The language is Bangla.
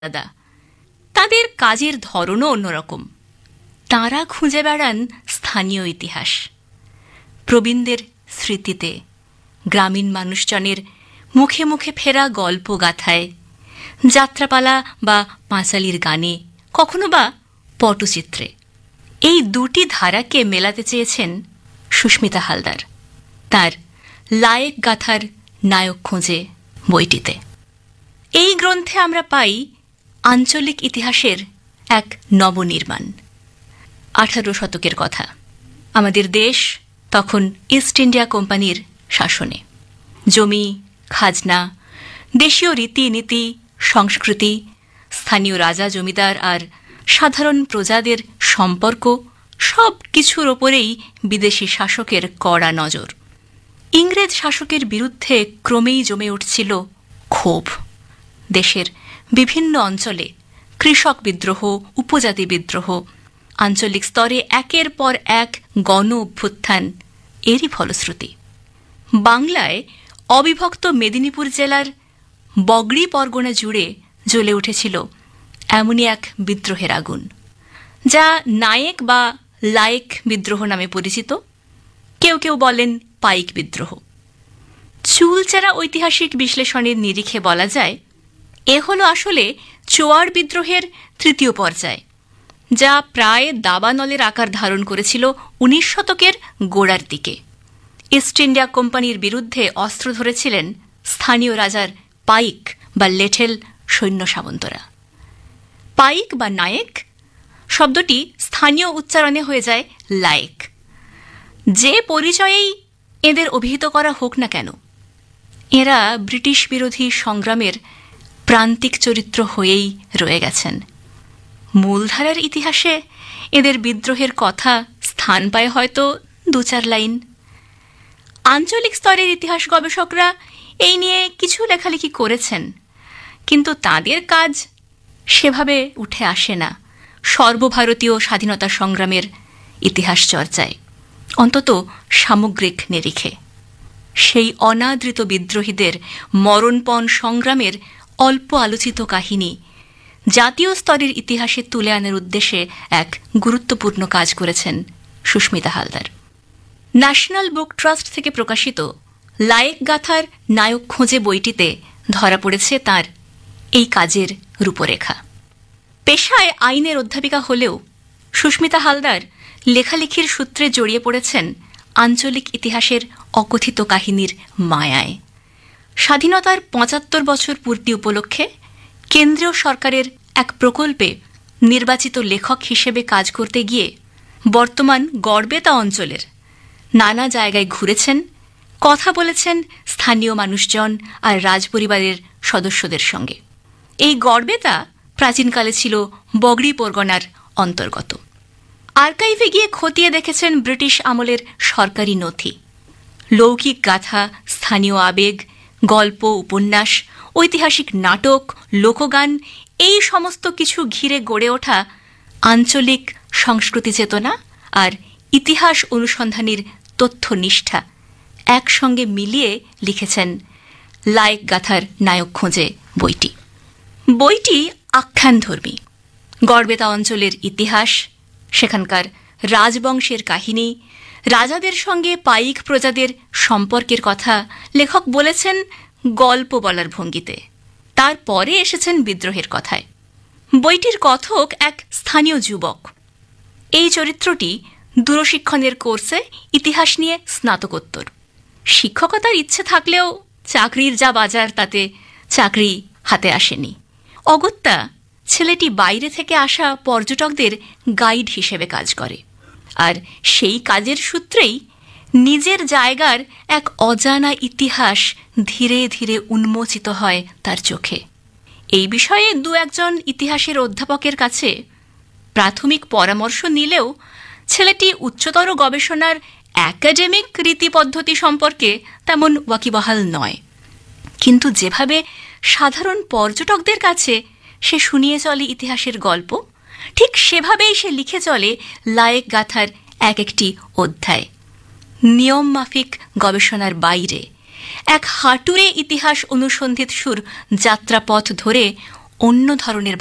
আলাদা, তাদের কাজের ধরনও অন্যরকম। তাঁরা খুঁজে বেড়ান স্থানীয় ইতিহাস, প্রবীণদের স্মৃতিতে, গ্রামীণ মানুষজনের মুখে মুখে ফেরা গল্প গাথায়, যাত্রাপালা বা পাঁচালির গানে, কখনো বা পটচিত্রে। এই দুটি ধারাকে মেলাতে চেয়েছেন সুস্মিতা হালদার তার লায়েক গাথার নায়ক খোঁজে বইটিতে। এই গ্রন্থে আমরা পাই আঞ্চলিক ইতিহাসের এক নবনির্মাণ। 18 শতকের কথা। আমাদের দেশ তখন ইস্ট ইন্ডিয়া কোম্পানির শাসনে। জমি, খাজনা, দেশীয় রীতিনীতি, সংস্কৃতি, স্থানীয় রাজা জমিদার আর সাধারণ প্রজাদের সম্পর্ক, সব কিছুর ওপরেই বিদেশি শাসকের কড়া নজর। ইংরেজ শাসকের বিরুদ্ধে ক্রমেই জমে উঠছিল ক্ষোভ। দেশের বিভিন্ন অঞ্চলে কৃষক বিদ্রোহ, উপজাতি বিদ্রোহ, আঞ্চলিক স্তরে একের পর এক গণ অভ্যুত্থান, এরই ফলশ্রুতি। বাংলায় অবিভক্ত মেদিনীপুর জেলার বগড়ি পরগনা জুড়ে জ্বলে উঠেছিল এমনই এক বিদ্রোহের আগুন, যা নায়েক বা লায়েক বিদ্রোহ নামে পরিচিত। কেউ কেউ বলেন পাইক বিদ্রোহ। চুলচেরা ঐতিহাসিক বিশ্লেষণের নিরিখে বলা যায় এ হল আসলে চোয়ার বিদ্রোহের তৃতীয় পর্যায়, যা প্রায় দাবানলের আকার ধারণ করেছিল 19 শতকের গোড়ার দিকে। ইস্ট ইন্ডিয়া কোম্পানির বিরুদ্ধে অস্ত্র ধরেছিলেন স্থানীয় রাজার পাইক বা লেঠেল সৈন্য সামন্তরা। পাইক বা নায়েক শব্দটি স্থানীয় উচ্চারণে হয়ে যায় লায়েক। যে পরিচয়েই এদের অভিহিত করা হোক না কেন, এরা ব্রিটিশ বিরোধী সংগ্রামের প্রান্তিক চরিত্র হয়েই রয়ে গেছেন। মূলধারার ইতিহাসে এদের বিদ্রোহের কথা স্থান পায় হয়তো 2-4 লাইন। আঞ্চলিক স্তরের ইতিহাস গবেষকরা এই নিয়ে কিছু লেখালেখি করেছেন, কিন্তু তাদের কাজ সেভাবে উঠে আসে না সর্বভারতীয় স্বাধীনতা সংগ্রামের ইতিহাস চর্চায়, অন্তত সামগ্রিক নিরিখে। সেই অনাদৃত বিদ্রোহীদের মরণপণ সংগ্রামের অল্প আলোচিত কাহিনী জাতীয় স্তরের ইতিহাসে তুলে আনার উদ্দেশ্যে এক গুরুত্বপূর্ণ কাজ করেছেন সুস্মিতা হালদার। ন্যাশনাল বুক ট্রাস্ট থেকে প্রকাশিত লায়েক গাথার নায়ক খোঁজে বইটিতে ধরা পড়েছে তার এই কাজের রূপরেখা। পেশায় আইনের অধ্যাপিকা হলেও সুস্মিতা হালদার লেখালেখির সূত্রে জড়িয়ে পড়েছেন আঞ্চলিক ইতিহাসের অকথিত কাহিনীর মায়ায়। স্বাধীনতার 75 বছর পূর্তি উপলক্ষে কেন্দ্রীয় সরকারের এক প্রকল্পে নির্বাচিত লেখক হিসেবে কাজ করতে গিয়ে বর্তমান গড়বেতা অঞ্চলের নানা জায়গায় ঘুরেছেন, কথা বলেছেন স্থানীয় মানুষজন আর রাজপরিবারের সদস্যদের সঙ্গে। এই গড়বেতা প্রাচীনকালে ছিল বগড়ি পরগনার অন্তর্গত। আর্কাইভে গিয়ে খতিয়ে দেখেছেন ব্রিটিশ আমলের সরকারি নথি, লৌকিক গাথা, স্থানীয় আবেগ, গল্প, উপন্যাস, ঐতিহাসিক নাটক, লোকগান, এই সমস্ত কিছু ঘিরে গড়ে ওঠা আঞ্চলিক সংস্কৃতি চেতনা আর ইতিহাস অনুসন্ধানীর তথ্যনিষ্ঠা একসঙ্গে মিলিয়ে লিখেছেন লায়েক গাথার নায়ক খোঁজে বইটি। বইটি আখ্যানধর্মী। গড়বেতা অঞ্চলের ইতিহাস, সেখানকার রাজবংশের কাহিনী, রাজাদের সঙ্গে পাইক প্রজাদের সম্পর্কের কথা লেখক বলেছেন গল্প বলার ভঙ্গিতে। তারপরে এসেছেন বিদ্রোহের কথায়। বইটির কথক এক স্থানীয় যুবক। এই চরিত্রটি দূরশিক্ষণের কোর্সে ইতিহাস নিয়ে স্নাতকোত্তর। শিক্ষকতার ইচ্ছে থাকলেও চাকরির যা বাজার, তাতে চাকরি হাতে আসেনি। অগত্যা ছেলেটি বাইরে থেকে আসা পর্যটকদের গাইড হিসেবে কাজ করে, আর সেই কাজের সূত্রেই নিজের জায়গার এক অজানা ইতিহাস ধীরে ধীরে উন্মোচিত হয় তার চোখে। এই বিষয়ে 2-1 ইতিহাসের অধ্যাপকের কাছে প্রাথমিক পরামর্শ নিলেও ছেলেটি উচ্চতর গবেষণার একাডেমিক রীতি পদ্ধতি সম্পর্কে তেমন ওয়াকিবহাল নয়। কিন্তু যেভাবে সাধারণ পর্যটকদের কাছে সে শুনিয়ে চলে ইতিহাসের গল্প, ঠিক সেভাবেই সে লিখে চলে লায়েক গাথার এক একটি অধ্যায়। নিয়ম মাফিক গবেষণার বাইরে এক হাঁটুরে ইতিহাস অনুসন্ধিৎসুর যাত্রাপথ ধরে অন্য ধরনের